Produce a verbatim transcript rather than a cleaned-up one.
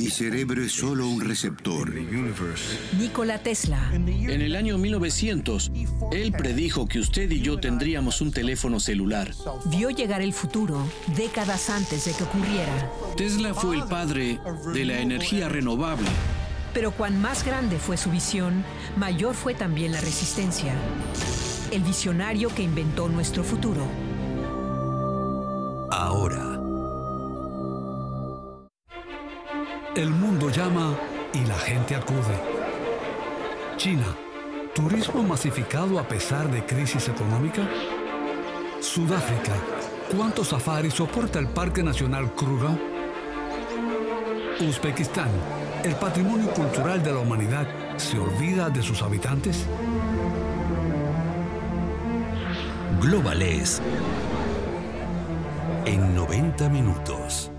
Mi cerebro es solo un receptor. Nikola Tesla. En el año mil novecientos, él predijo que usted y yo tendríamos un teléfono celular. Vio llegar el futuro décadas antes de que ocurriera. Tesla fue el padre de la energía renovable. Pero cuán más grande fue su visión, mayor fue también la resistencia. El visionario que inventó nuestro futuro. Ahora. El mundo llama y la gente acude. China, turismo masificado a pesar de crisis económica. Sudáfrica, ¿cuántos safaris soporta el Parque Nacional Kruger? Uzbekistán, ¿el patrimonio cultural de la humanidad se olvida de sus habitantes? Global es en noventa minutos.